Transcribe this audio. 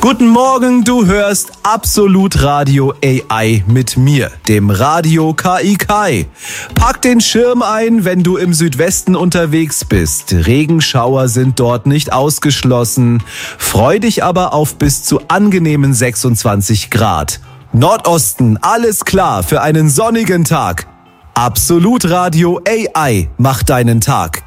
Guten Morgen, du hörst Absolut Radio AI mit mir, dem Radio KI Kai. Pack den Schirm ein, wenn du im Südwesten unterwegs bist. Regenschauer sind dort nicht ausgeschlossen. Freu dich aber auf bis zu angenehmen 26 Grad. Nordosten, alles klar für einen sonnigen Tag. Absolut Radio AI macht deinen Tag